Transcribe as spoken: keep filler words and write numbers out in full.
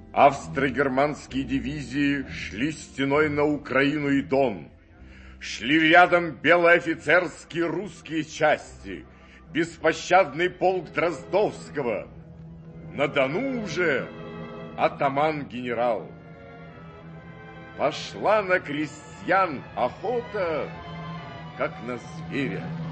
Австро-германские дивизии шли стеной на Украину и Дон. Шли рядом белоофицерские русские части, беспощадный полк Дроздовского. На Дону уже атаман-генерал. Пошла на крестьян охота, как на зверя.